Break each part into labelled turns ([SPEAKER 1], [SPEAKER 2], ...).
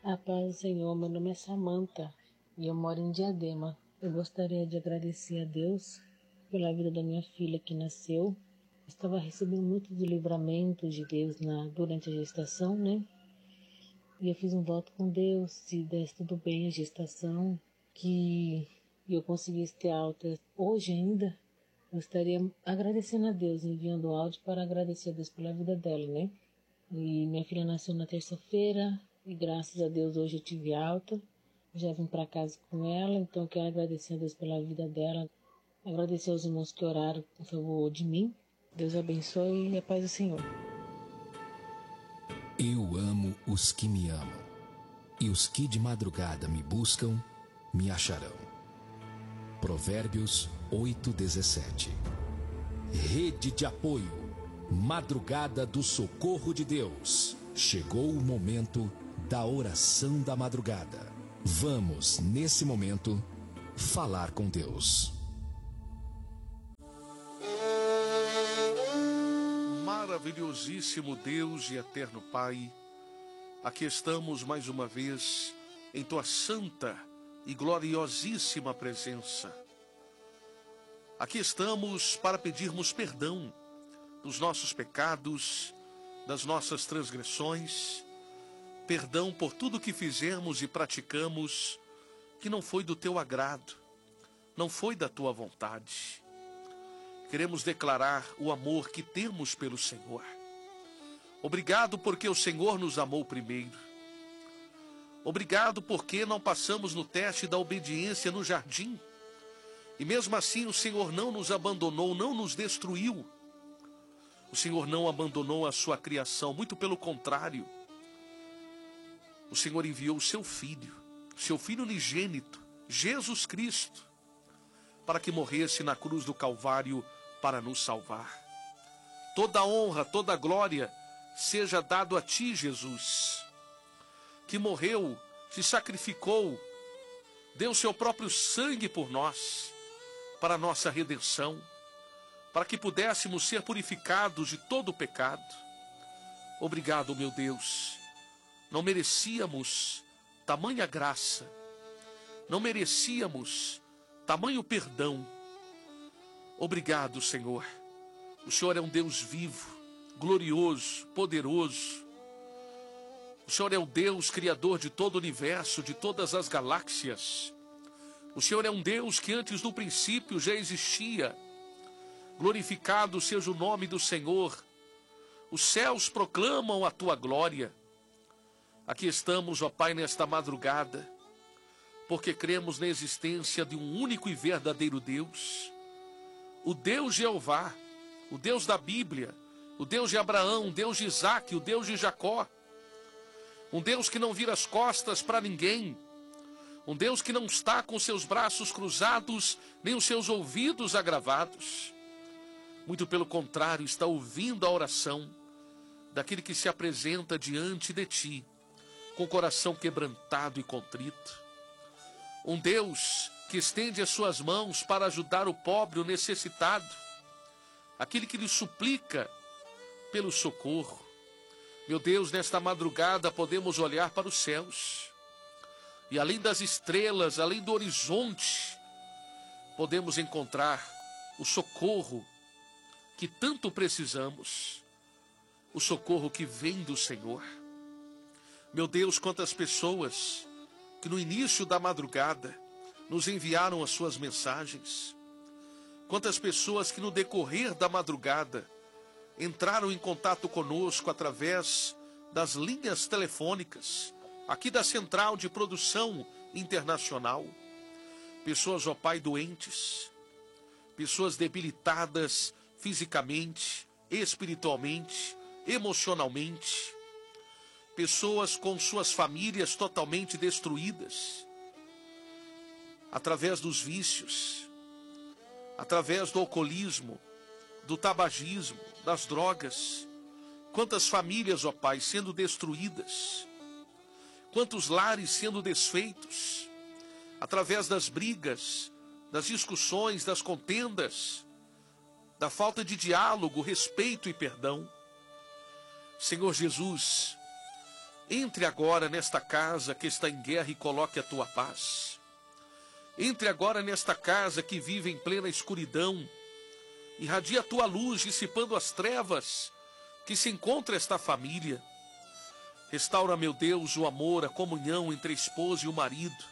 [SPEAKER 1] A paz do Senhor, meu nome é Samanta e eu moro em Diadema. Eu gostaria de agradecer a Deus pela vida da minha filha que nasceu. Estava recebendo muito de livramento de Deus durante a gestação, né? E eu fiz um voto com Deus, se desse tudo bem a gestação, que eu conseguisse ter alta hoje ainda. Eu estaria agradecendo a Deus, enviando áudio para agradecer a Deus pela vida dela, né? E minha filha nasceu na terça-feira e graças a Deus hoje eu tive alta. Já vim para casa com ela, então eu quero agradecer a Deus pela vida dela. Agradecer aos irmãos que oraram em favor de mim. Deus abençoe e a paz do Senhor.
[SPEAKER 2] Eu amo os que me amam, e os que de madrugada me buscam, me acharão. Provérbios 8:17. Rede de apoio, madrugada do socorro de Deus. Chegou o momento da oração da madrugada. Vamos, nesse momento, falar com Deus.
[SPEAKER 3] Maravilhosíssimo Deus e eterno Pai, aqui estamos mais uma vez em Tua santa e gloriosíssima presença. Aqui estamos para pedirmos perdão dos nossos pecados, das nossas transgressões, perdão por tudo que fizemos e praticamos que não foi do Teu agrado, não foi da Tua vontade. Queremos declarar o amor que temos pelo Senhor. Obrigado porque o Senhor nos amou primeiro. Obrigado porque não passamos no teste da obediência no jardim. E mesmo assim o Senhor não nos abandonou, não nos destruiu. O Senhor não abandonou a sua criação, muito pelo contrário. O Senhor enviou o seu Filho unigênito, Jesus Cristo, para que morresse na cruz do Calvário para nos salvar. Toda honra, toda glória seja dado a Ti, Jesus, que morreu, se sacrificou, deu seu próprio sangue por nós, para a nossa redenção, para que pudéssemos ser purificados de todo o pecado. Obrigado, meu Deus. Não merecíamos tamanha graça, não merecíamos tamanho perdão. Obrigado, Senhor. O Senhor é um Deus vivo, glorioso, poderoso. O Senhor é o Deus criador de todo o universo, de todas as galáxias. O Senhor é um Deus que antes do princípio já existia. Glorificado seja o nome do Senhor. Os céus proclamam a Tua glória. Aqui estamos, ó Pai, nesta madrugada, porque cremos na existência de um único e verdadeiro Deus, o Deus Jeová, o Deus da Bíblia, o Deus de Abraão, o Deus de Isaac, o Deus de Jacó, um Deus que não vira as costas para ninguém, um Deus que não está com seus braços cruzados, nem os seus ouvidos agravados, muito pelo contrário, está ouvindo a oração daquele que se apresenta diante de Ti, com o coração quebrantado e contrito. Um Deus que estende as suas mãos para ajudar o pobre, o necessitado, aquele que lhe suplica pelo socorro. Meu Deus, nesta madrugada podemos olhar para os céus e além das estrelas, além do horizonte, podemos encontrar o socorro que tanto precisamos, o socorro que vem do Senhor. Meu Deus, quantas pessoas que no início da madrugada nos enviaram as suas mensagens. Quantas pessoas que no decorrer da madrugada entraram em contato conosco através das linhas telefônicas, aqui da Central de Produção Internacional. Pessoas, ó Pai, doentes, pessoas debilitadas fisicamente, espiritualmente, emocionalmente, pessoas com suas famílias totalmente destruídas, através dos vícios, através do alcoolismo, do tabagismo, das drogas. Quantas famílias, ó Pai, sendo destruídas, quantos lares sendo desfeitos, através das brigas, das discussões, das contendas, da falta de diálogo, respeito e perdão. Senhor Jesus, Entre agora nesta casa que está em guerra e coloque a tua paz. Entre agora nesta casa que vive em plena escuridão. Irradia a tua luz, dissipando as trevas que se encontra esta família. Restaura, meu Deus, o amor, a comunhão entre a esposa e o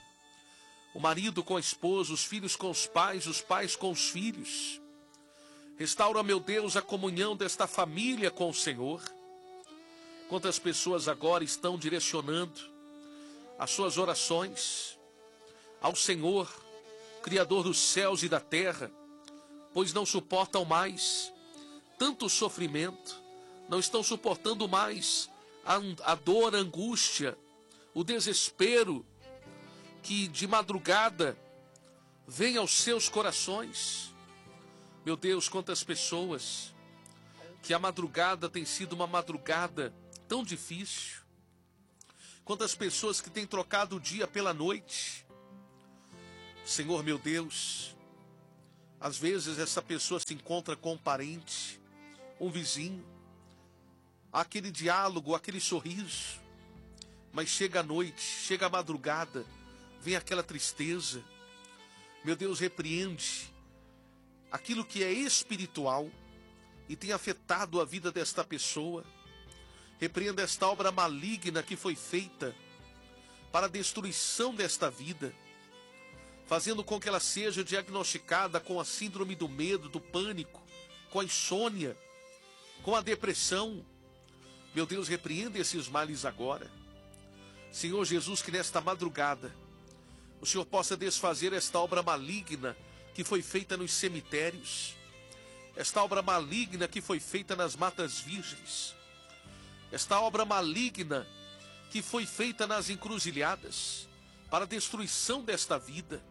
[SPEAKER 3] marido com a esposa, os filhos com os pais com os filhos. Restaura, meu Deus, a comunhão desta família com o Senhor. Quantas pessoas agora estão direcionando as suas orações ao Senhor, Criador dos céus e da terra, pois não suportam mais tanto sofrimento, não estão suportando mais a dor, a angústia, o desespero que de madrugada vem aos seus corações. Meu Deus, quantas pessoas que a madrugada tem sido uma madrugada tão difícil. Quantas pessoas que têm trocado o dia pela noite. Senhor, meu Deus, às vezes essa pessoa se encontra com um parente, um vizinho, aquele diálogo, aquele sorriso, mas chega a noite, chega a madrugada, vem aquela tristeza. Meu Deus, repreende aquilo que é espiritual e tem afetado a vida desta pessoa. Repreenda esta obra maligna que foi feita para a destruição desta vida, fazendo com que ela seja diagnosticada com a síndrome do medo, do pânico, com a insônia, com a depressão. Meu Deus, repreenda esses males agora. Senhor Jesus, que nesta madrugada o Senhor possa desfazer esta obra maligna que foi feita nos cemitérios, esta obra maligna que foi feita nas matas virgens, esta obra maligna que foi feita nas encruzilhadas, para a destruição desta vida,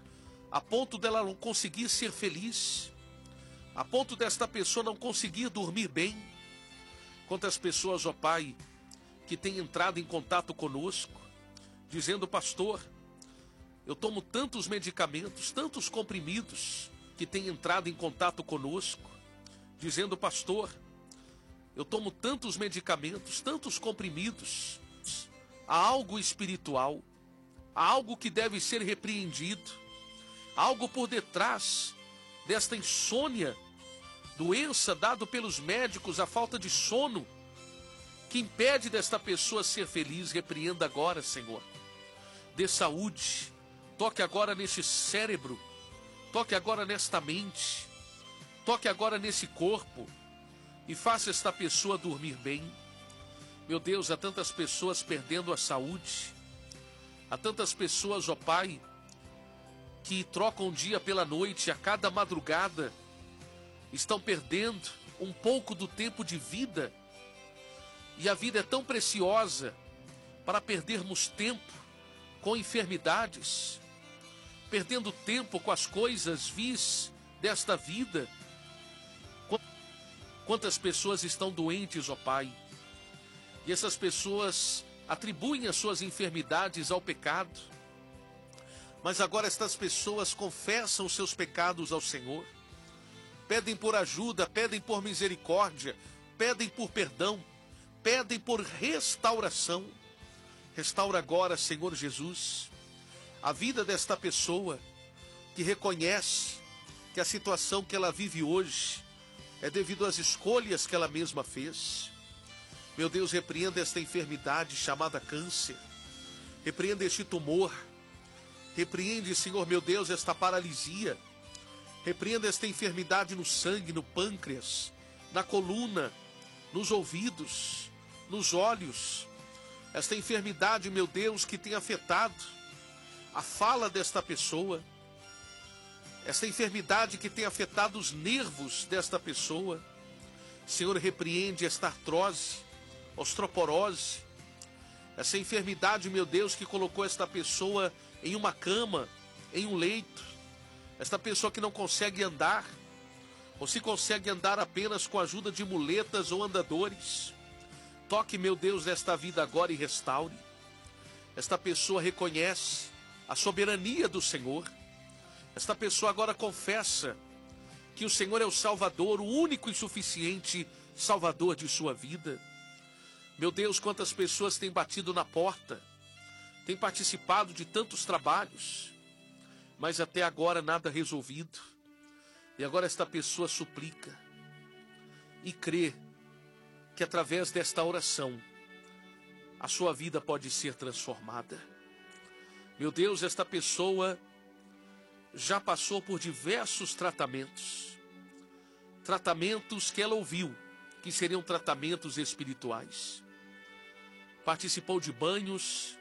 [SPEAKER 3] a ponto dela não conseguir ser feliz, a ponto desta pessoa não conseguir dormir bem. Quantas pessoas, ó Pai, que têm entrado em contato conosco, dizendo: pastor, eu tomo tantos medicamentos, tantos comprimidos, que têm entrado em contato conosco, dizendo: pastor, eu tomo tantos medicamentos, tantos comprimidos. Há algo espiritual, há algo que deve ser repreendido, há algo por detrás desta insônia, doença dada pelos médicos, a falta de sono, que impede desta pessoa ser feliz. Repreenda agora, Senhor. Dê saúde, toque agora neste cérebro, toque agora nesta mente, toque agora nesse corpo e faça esta pessoa dormir bem. Meu Deus, há tantas pessoas perdendo a saúde, há tantas pessoas, ó Pai, que trocam o dia pela noite, a cada madrugada estão perdendo um pouco do tempo de vida, e a vida é tão preciosa para perdermos tempo com enfermidades, perdendo tempo com as coisas vis desta vida. Quantas pessoas estão doentes, ó Pai, e essas pessoas atribuem as suas enfermidades ao pecado, mas agora estas pessoas confessam os seus pecados ao Senhor, pedem por ajuda, pedem por misericórdia, pedem por perdão, pedem por restauração. Restaura agora, Senhor Jesus, a vida desta pessoa que reconhece que a situação que ela vive hoje é devido às escolhas que ela mesma fez. Meu Deus, repreenda esta enfermidade chamada câncer, repreenda este tumor, repreende, Senhor meu Deus, esta paralisia, repreenda esta enfermidade no sangue, no pâncreas, na coluna, nos ouvidos, nos olhos, esta enfermidade, meu Deus, que tem afetado a fala desta pessoa, esta enfermidade que tem afetado os nervos desta pessoa. Senhor, repreende esta artrose, osteoporose, essa enfermidade, meu Deus, que colocou esta pessoa em uma cama, em um leito, esta pessoa que não consegue andar, ou se consegue andar apenas com a ajuda de muletas ou andadores. Toque, meu Deus, nesta vida agora e restaure. Esta pessoa reconhece a soberania do Senhor. Esta pessoa agora confessa que o Senhor é o Salvador, o único e suficiente Salvador de sua vida. Meu Deus, quantas pessoas têm batido na porta, têm participado de tantos trabalhos, mas até agora nada resolvido. E agora esta pessoa suplica e crê que através desta oração a sua vida pode ser transformada. Meu Deus, esta pessoa já passou por diversos tratamentos. Tratamentos que ela ouviu que seriam tratamentos espirituais. Participou de banhos,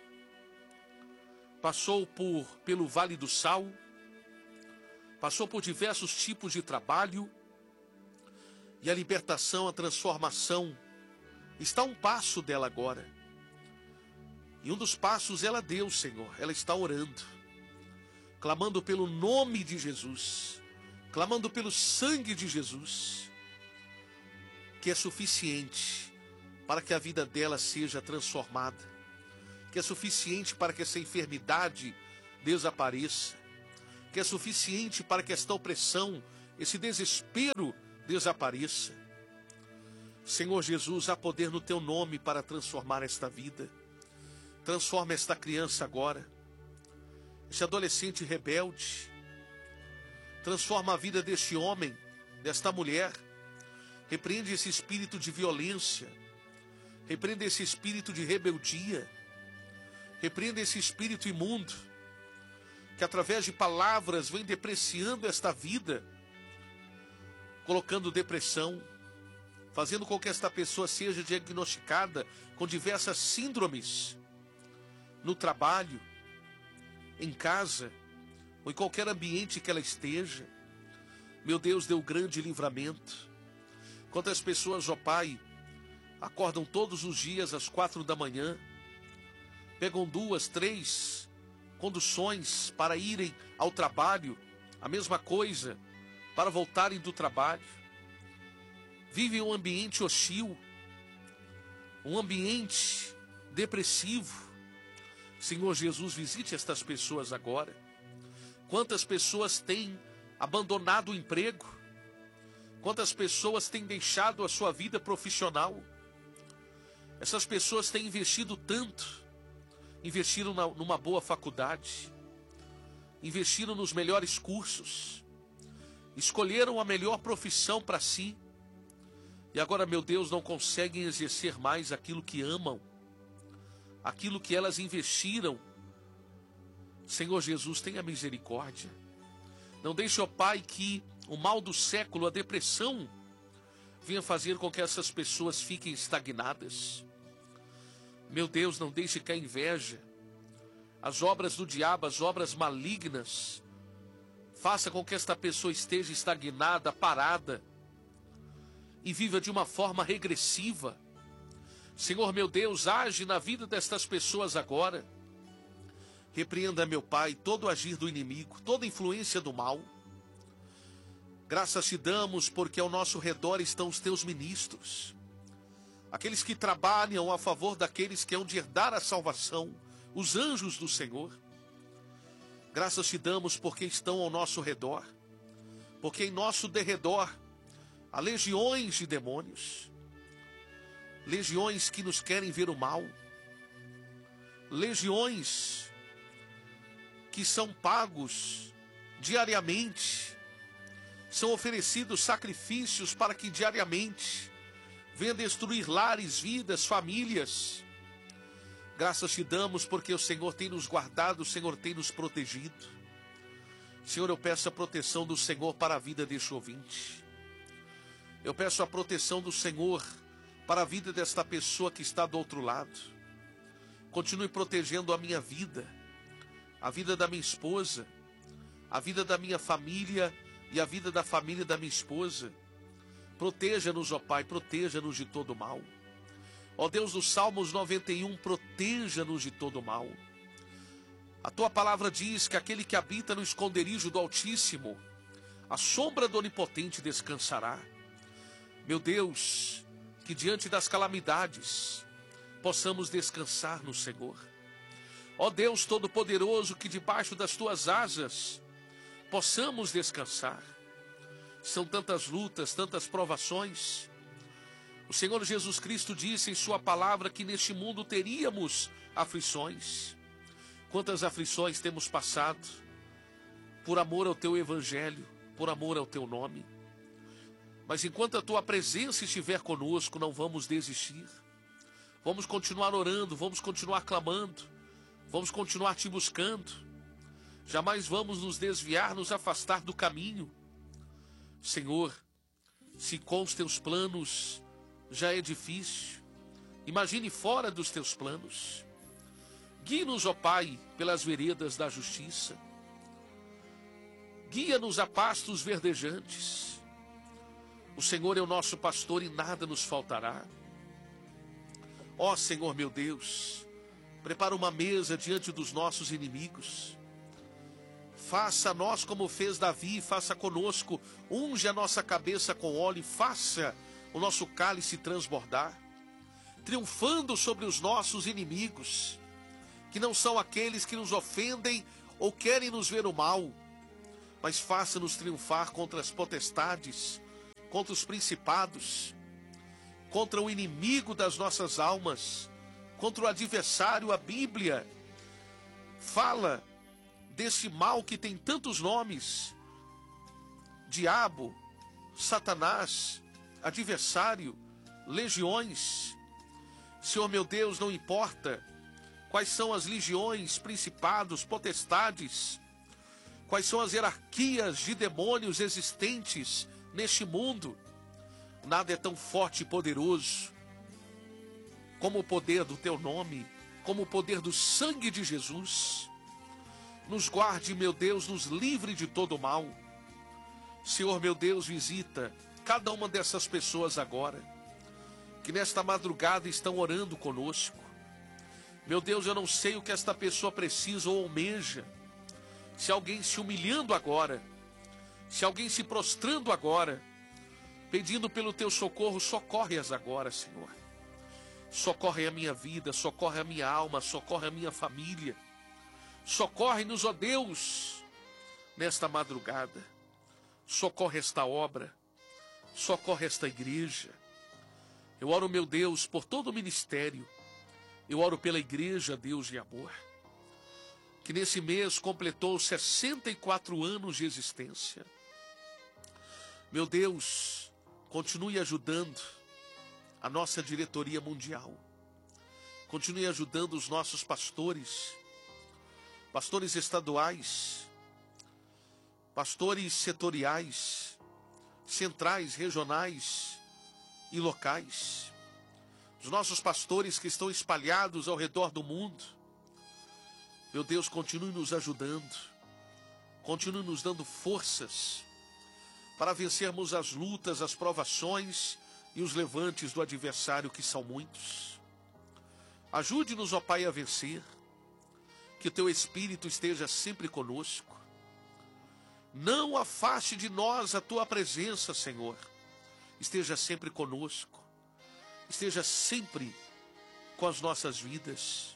[SPEAKER 3] passou pelo Vale do Sal, passou por diversos tipos de trabalho, e a libertação, a transformação está a um passo dela agora. E um dos passos ela deu, Senhor. Ela está orando, clamando pelo nome de Jesus, clamando pelo sangue de Jesus, que é suficiente para que a vida dela seja transformada, que é suficiente para que essa enfermidade desapareça, que é suficiente para que esta opressão, esse desespero desapareça. Senhor Jesus, há poder no teu nome para transformar esta vida. Transforma esta criança agora, este adolescente rebelde. Transforma a vida deste homem, desta mulher. Repreende esse espírito de violência. Repreende esse espírito de rebeldia. Repreende esse espírito imundo, que através de palavras vem depreciando esta vida, colocando depressão, fazendo com que esta pessoa seja diagnosticada com diversas síndromes, no trabalho, em casa, ou em qualquer ambiente que ela esteja. Meu Deus, deu grande livramento. Quantas pessoas, ó Pai, acordam todos os dias às 4 da manhã, pegam 2, 3 conduções para irem ao trabalho, a mesma coisa, para voltarem do trabalho. Vivem um ambiente hostil, um ambiente depressivo. Senhor Jesus, visite estas pessoas agora. Quantas pessoas têm abandonado o emprego? Quantas pessoas têm deixado a sua vida profissional? Essas pessoas têm investido tanto, investiram numa boa faculdade, investiram nos melhores cursos, escolheram a melhor profissão para si, e agora, meu Deus, não conseguem exercer mais aquilo que amam, aquilo que elas investiram. Senhor Jesus, tenha misericórdia. Não deixe, ó Pai, que o mal do século, a depressão, venha fazer com que essas pessoas fiquem estagnadas. Meu Deus, não deixe que a inveja, as obras do diabo, as obras malignas, faça com que esta pessoa esteja estagnada, parada, e viva de uma forma regressiva. Senhor, meu Deus, age na vida destas pessoas agora. Repreenda, meu Pai, todo o agir do inimigo, toda influência do mal. Graças te damos porque ao nosso redor estão os teus ministros, aqueles que trabalham a favor daqueles que hão de herdar a salvação, os anjos do Senhor. Graças te damos porque estão ao nosso redor, porque em nosso derredor há legiões de demônios, legiões que nos querem ver o mal, legiões que são pagos diariamente, são oferecidos sacrifícios para que diariamente venha destruir lares, vidas, famílias. Graças te damos porque o Senhor tem nos guardado, o Senhor tem nos protegido. Senhor, eu peço a proteção do Senhor para a vida deste ouvinte. Eu peço a proteção do Senhor para a vida desta pessoa que está do outro lado. Continue protegendo a minha vida, a vida da minha esposa, a vida da minha família e a vida da família da minha esposa. Proteja-nos, ó Pai, proteja-nos de todo mal. Ó Deus dos Salmos 91, proteja-nos de todo mal. A tua palavra diz que aquele que habita no esconderijo do Altíssimo, a sombra do Onipotente descansará. Meu Deus, que diante das calamidades possamos descansar no Senhor. Ó Deus Todo-Poderoso, que debaixo das tuas asas possamos descansar. São tantas lutas, tantas provações. O Senhor Jesus Cristo disse em sua palavra que neste mundo teríamos aflições. Quantas aflições temos passado por amor ao teu evangelho, por amor ao teu nome. Mas enquanto a tua presença estiver conosco, não vamos desistir. Vamos continuar orando, vamos continuar clamando, vamos continuar te buscando. Jamais vamos nos desviar, nos afastar do caminho. Senhor, se com os teus planos já é difícil, imagine fora dos teus planos. Guie-nos, ó Pai, pelas veredas da justiça. Guia-nos a pastos verdejantes. O Senhor é o nosso pastor e nada nos faltará. Ó Senhor meu Deus, prepara uma mesa diante dos nossos inimigos. Faça a nós como fez Davi, faça conosco, unge a nossa cabeça com óleo e faça o nosso cálice transbordar, triunfando sobre os nossos inimigos, que não são aqueles que nos ofendem ou querem nos ver o mal, mas faça-nos triunfar contra as potestades, contra os principados, contra o inimigo das nossas almas, contra o adversário. A Bíblia fala desse mal que tem tantos nomes: diabo, Satanás, adversário, legiões. Senhor meu Deus, não importa quais são as legiões, principados, potestades, quais são as hierarquias de demônios existentes neste mundo, nada é tão forte e poderoso como o poder do teu nome, como o poder do sangue de Jesus. Nos guarde, meu Deus, nos livre de todo o mal. Senhor meu Deus, visita cada uma dessas pessoas agora, que nesta madrugada estão orando conosco. Meu Deus, eu não sei o que esta pessoa precisa ou almeja. Se alguém se humilhando agora, se alguém se prostrando agora, pedindo pelo teu socorro, socorre-as agora, Senhor. Socorre a minha vida, socorre a minha alma, socorre a minha família. Socorre-nos, ó Deus, nesta madrugada. Socorre esta obra, socorre esta igreja. Eu oro, meu Deus, por todo o ministério. Eu oro pela igreja, Deus de amor, que nesse mês completou 64 anos de existência. Meu Deus, continue ajudando a nossa diretoria mundial. Continue ajudando os nossos pastores, pastores estaduais, pastores setoriais, centrais, regionais e locais. Os nossos pastores que estão espalhados ao redor do mundo. Meu Deus, continue nos ajudando, continue nos dando forças para vencermos as lutas, as provações e os levantes do adversário, que são muitos. Ajude-nos, ó Pai, a vencer, que o teu Espírito esteja sempre conosco. Não afaste de nós a tua presença, Senhor. Esteja sempre conosco, esteja sempre com as nossas vidas.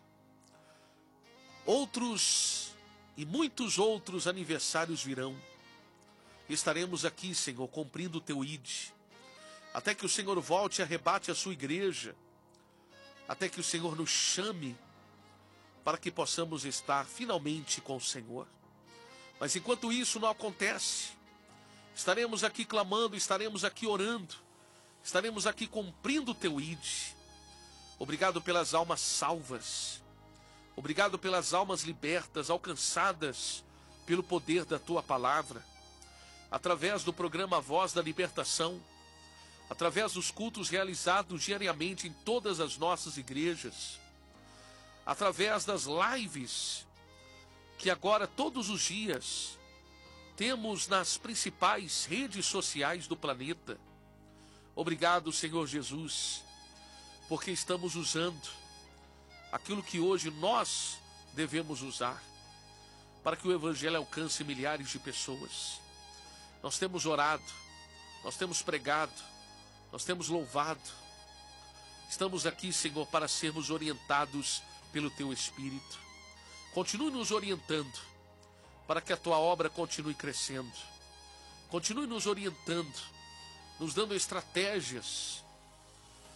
[SPEAKER 3] Outros e muitos outros aniversários virão. Estaremos aqui, Senhor, cumprindo o teu ID, até que o Senhor volte e arrebate a sua igreja, até que o Senhor nos chame para que possamos estar finalmente com o Senhor. Mas enquanto isso não acontece, estaremos aqui clamando, estaremos aqui orando, estaremos aqui cumprindo o teu ID. Obrigado pelas almas salvas, obrigado pelas almas libertas, alcançadas pelo poder da tua palavra, através do programa Voz da Libertação, através dos cultos realizados diariamente em todas as nossas igrejas, através das lives que agora todos os dias temos nas principais redes sociais do planeta. Obrigado, Senhor Jesus, porque estamos usando aquilo que hoje nós devemos usar para que o Evangelho alcance milhares de pessoas. Nós temos orado, nós temos pregado, nós temos louvado. Estamos aqui, Senhor, para sermos orientados pelo teu Espírito. Continue nos orientando para que a tua obra continue crescendo. Continue nos orientando, nos dando estratégias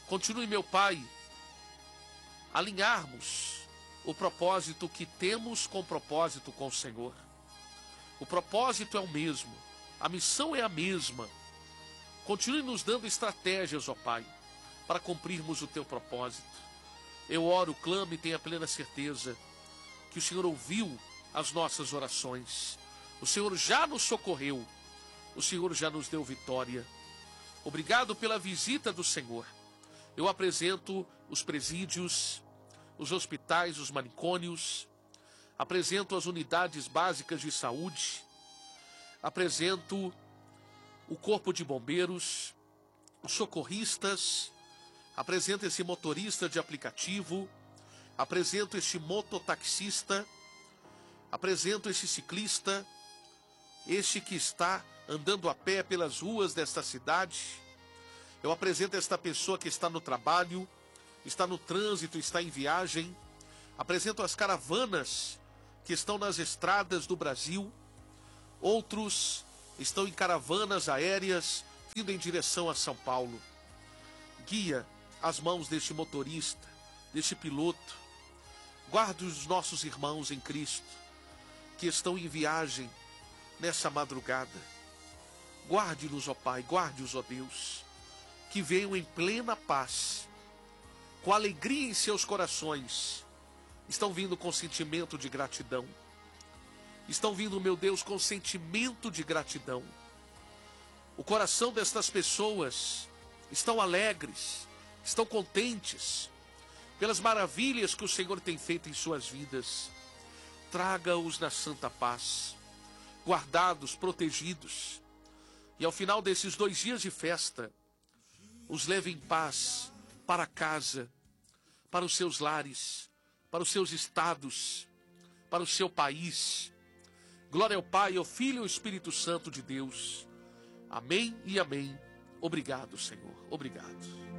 [SPEAKER 3] Continue, meu Pai, alinharmos o propósito que temos com o propósito com o Senhor. O propósito é o mesmo, a missão é a mesma. Continue nos dando estratégias, ó Pai, para cumprirmos o teu propósito. Eu oro, clamo e tenho a plena certeza que o Senhor ouviu as nossas orações. O Senhor já nos socorreu, o Senhor já nos deu vitória. Obrigado pela visita do Senhor. Eu apresento os presídios, os hospitais, os manicômios, apresento as unidades básicas de saúde, apresento o corpo de bombeiros, os socorristas, apresento esse motorista de aplicativo, apresento este mototaxista, apresento esse ciclista, este que está andando a pé pelas ruas desta cidade. Eu apresento esta pessoa que está no trabalho, está no trânsito, está em viagem. Apresento as caravanas que estão nas estradas do Brasil. Outros estão em caravanas aéreas, indo em direção a São Paulo. Guia as mãos deste motorista, deste piloto. Guarde os nossos irmãos em Cristo, que estão em viagem nessa madrugada. Guarde-nos, ó Pai, guarde-os, ó Deus, que venham em plena paz, com alegria em seus corações. Estão vindo com sentimento de gratidão. Estão vindo, meu Deus, com sentimento de gratidão. O coração destas pessoas estão alegres, estão contentes pelas maravilhas que o Senhor tem feito em suas vidas. Traga-os na santa paz, guardados, protegidos. E ao final desses 2 dias de festa, os leve em paz para casa, para os seus lares, para os seus estados, para o seu país. Glória ao Pai, ao Filho e ao Espírito Santo de Deus. Amém e amém. Obrigado, Senhor. Obrigado.